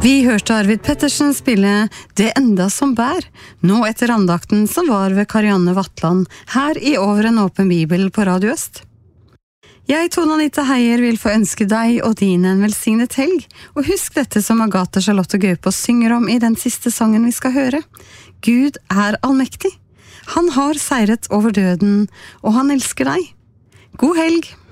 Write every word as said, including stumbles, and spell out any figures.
Vi hørte Arvid Pettersen spille Det enda som bær, nå etter andakten som var ved Karianne Vatland, her i Over en åpen bibel på Radio Øst. Jeg, Tone Anita Heier, vil få ønske deg og din en velsignet helg, og husk dette som Agathe Charlotte Gaupås synger om i den siste sangen vi skal høre. Gud er allmektig. Han har seiret over døden, og han elsker deg. God helg!